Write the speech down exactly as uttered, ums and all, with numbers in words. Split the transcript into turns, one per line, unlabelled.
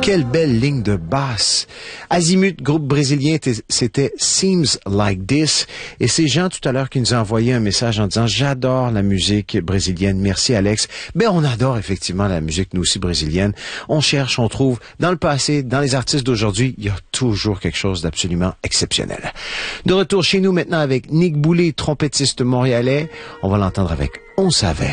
Quelle belle ligne de basse. Azimut, groupe brésilien, c'était Seems Like This. Et c'est Jean tout à l'heure qui nous a envoyé un message en disant « J'adore la musique brésilienne. Merci Alex. » Ben, on adore effectivement la musique, nous aussi, brésilienne. On cherche, on trouve. Dans le passé, dans les artistes d'aujourd'hui, il y a toujours quelque chose d'absolument exceptionnel. De retour chez nous maintenant avec Nick Boulay, trompettiste montréalais. On va l'entendre avec « On savait ».